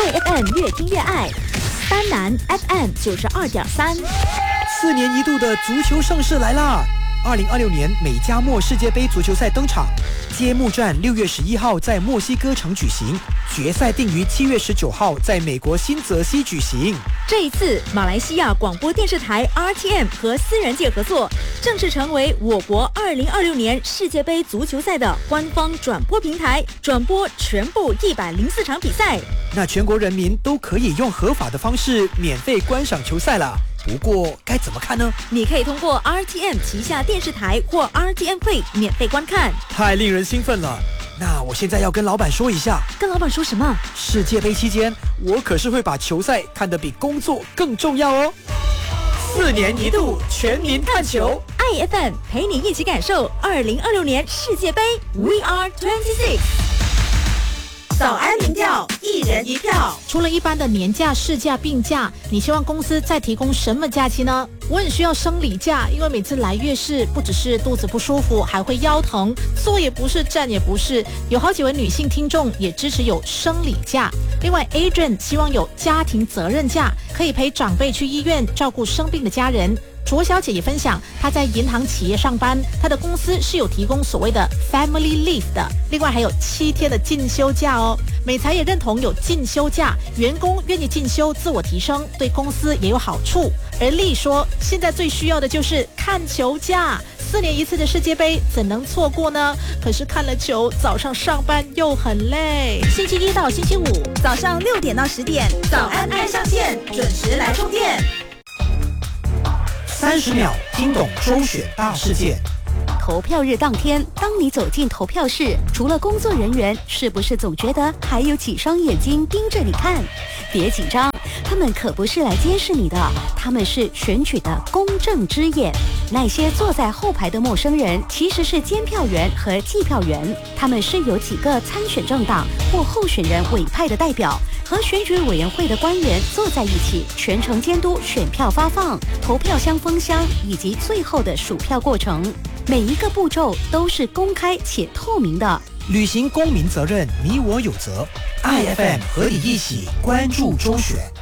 ，IFM 越听越爱。丹南 FM 92.3。 4年一度的足球盛事来啦！2026年美加墨世界杯足球赛登场，揭幕战6月11号在墨西哥城举行，决赛定于7月19号在美国新泽西举行。 这一次，马来西亚广播电视台 RTM 和私人界合作，正式成为我国2026年世界杯足球赛的官方转播平台，转播全部104场比赛。 那全国人民都可以用合法的方式免费观赏球赛了。不过该怎么看呢？ 你可以通过 RTM 旗下电视台或 RTM Play 免费观看。 太令人兴奋了！那我现在要跟老板说一下。 跟老板说什么？ 世界杯期间，我可是会把球赛看得比工作更重要哦。4年一度全民看球 ，IFM 陪你一起感受2026年世界杯 We Are 26。早安民调，一人一票。 除了一般的年假、事假、病假，你希望公司再提供什么假期呢？我很需要生理假，因为每次来月事，不只是肚子不舒服，还会腰疼，坐也不是，站也不是。有好几位女性听众也支持有生理假。另外 Adrian 希望有家庭责任假，可以陪长辈去医院照顾生病的家人。卓小姐也分享，她在银行企业上班，她的公司是有提供所谓的 family leave 的，另外还有7天的进修假哦。美才也认同有进修假，员工愿意进修自我提升，对公司也有好处。而丽说，现在最需要的就是看球假，4年一次的世界杯怎能错过呢？可是看了球，早上上班又很累。星期1到星期5 早上6点到10点，早安爱上线，准时来充电。 30秒听懂周选大事件。 投票日当天，当你走进投票室，除了工作人员，是不是总觉得还有几双眼睛盯着你看？别紧张，他们可不是来监视你的，他们是选举的公正之眼。那些坐在后排的陌生人，其实是监票员和计票员，他们是由几个参选政党或候选人委派的代表，和选举委员会的官员坐在一起，全程监督选票发放、投票箱封箱以及最后的数票过程。每一个步骤都是公开且透明的。 履行公民责任，你我有责。IFM 和你一起关注周选。